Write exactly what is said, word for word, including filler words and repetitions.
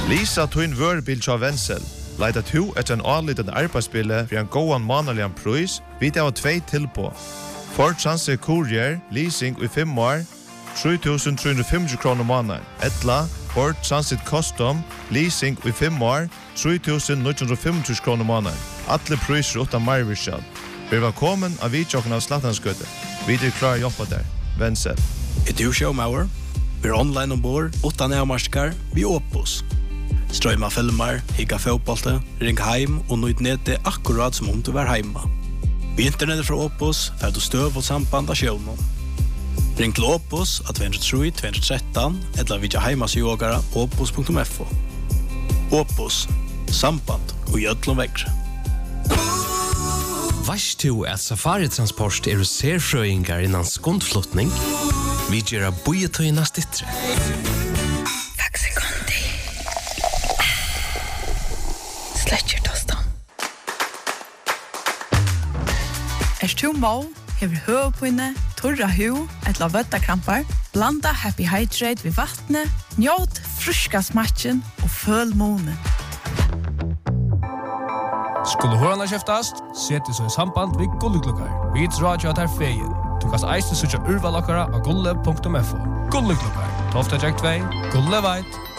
Lisa Twin Wörbil tja Wenzel. Leida to etter en anlitende arbeidsspille for en gåan manalian pris, vidt av tvei tilpå. Ford Transit Courier, leasing i fem år, tre tusen tre hundre og femti kroner måneden. Etla, Ford Transit Custom, leasing i fem år, tre tusen ni hundre og femti kroner måneden. Alle priser utan marvirskjall. Vi var velkommen av vidtjokken av Slattanskøtte. Vi er klar å jobbe der. Wenzel. Er du showmauer? Vi er online ombord, utan nærmarskar, vi Opus. Strøyma filmer, higga fotbollte, ring heim og nøyd nede akkurat som om du var heima. Vi internettet fra Opus får du støv og samband av sjøvnen. Ring til Opus av to tre to tre tre eller vidja heimas yogara opus punktum f o. Opus, samband og gjødlom vekkre. Vars du at Safari-transport er serfrøyngar innan skundflutning? Vi gjør bojetøyna stittre. Takk sekundi. Sletcher tostan. Er du må, hever høvpinne, torra hu, etla vøttakrampar, blanda Happy Hydrate ved vattnet, njåt fruska smatchen og føl månen. Skulle hørna kjeftast, sett du så i samband vid Gulleklokkar. Vi drar jo at her feien. Du kan eiste sutja urvalokkara av gulle punktum f o. Gulleklokkar, tolv två, Gulle veit.